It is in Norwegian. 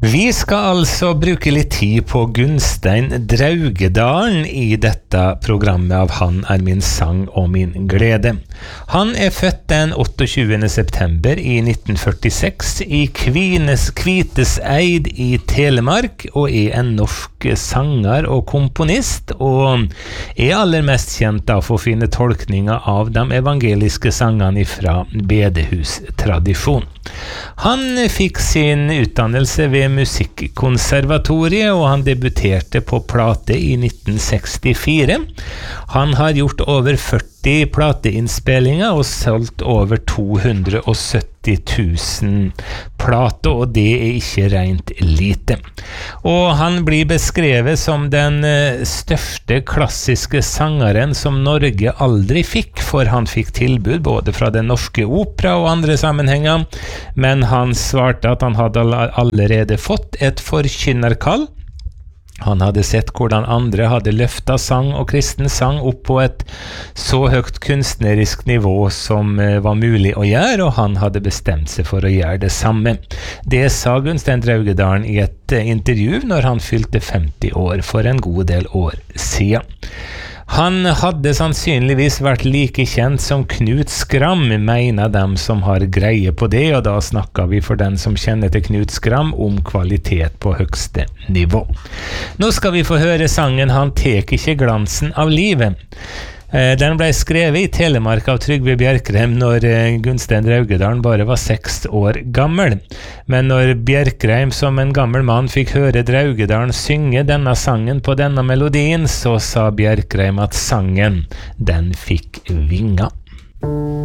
Vi skal altså bruke litt tid på Gunstein Draugedalen i dette programmet av Han min sang og min glede. Han født den 28. september i 1946 i Kviteseid i Telemark og en norsk sanger og komponist, og aller mest kjent for å finne tolkninger av de evangeliske sangene fra bedehustradisjon. Han fikk sin utdannelse ved Musikkonservatoriet, og han debuterte på plate i 1964. Han har gjort over 40 plateinnspillinger og solgt over 270 000 plater, og det ikke rent lite. Og han blir beskrevet som den største klassiske sangeren som Norge aldri fikk, for han fikk tilbud både fra Den Norske Opera og andre sammenhenger, men han svarte at han hadde allerede fått et forkynnerkall. Han hadde sett hvordan andre hadde løftet sang og kristen sang opp på et så høyt kunstnerisk nivå som var mulig å gjøre, og han hadde bestemt seg for å gjøre det samme. Det sa Gunstein Draugedalen i et intervju når han fylte 50 år for en god del år siden. Han hadde sannsynligvis vært like kjent som Knut Skram, mener dem som har greie på det, og da snakker vi for den som kjenner til Knut Skram om kvalitet på høgste nivå. Nå skal vi få høre sangen Han tek ikke glansen av livet. Den ble skrevet i Telemark av Trygve Bjerkreim når Gunstein Draugedalen bare var 6 år gammel. Men når Bjerkreim som en gammel mann fikk høre Draugedalen synge denne sangen på denne melodien, så sa Bjerkreim at sangen, den fikk vinger.